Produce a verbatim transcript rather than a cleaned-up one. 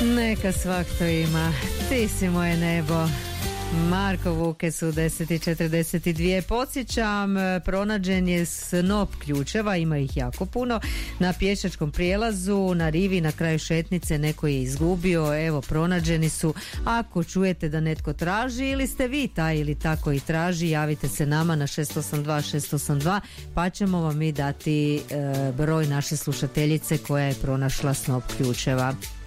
Neka svak to ima, ti si moje nebo. Marko Vukes u deset i četrdeset dvije. Podsjećam, pronađen je snop ključeva, ima ih jako puno, na pješačkom prijelazu, na rivi, na kraju šetnice neko je izgubio, evo pronađeni su. Ako čujete da netko traži ili ste vi taj ili tako i traži, javite se nama na šest osam dva šest osam dva pa ćemo vam mi dati e, broj naše slušateljice koja je pronašla snop ključeva.